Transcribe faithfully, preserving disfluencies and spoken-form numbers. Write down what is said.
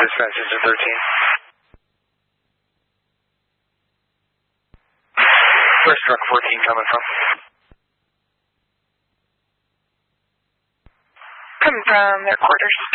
dispatch engine thirteen. Where's truck fourteen coming from? Coming from their quarters.